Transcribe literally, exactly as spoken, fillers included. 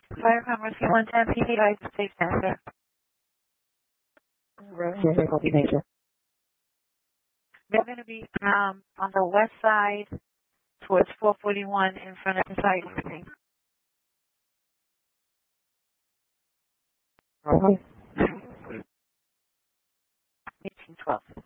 Fire Mercy one ten P D I State Center. Roger, copy, Major. They're going to be um, on the west side towards four forty-one in front of the site. Okay. eighteen twelve.